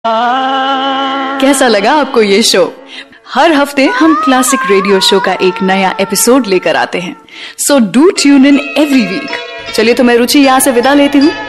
कैसा लगा आपको ये शो? हर हफ्ते हम क्लासिक रेडियो शो का एक नया एपिसोड लेकर आते हैं, so do tune in every week. चलिए तो मैं रुचि यहाँ से विदा लेती हूँ।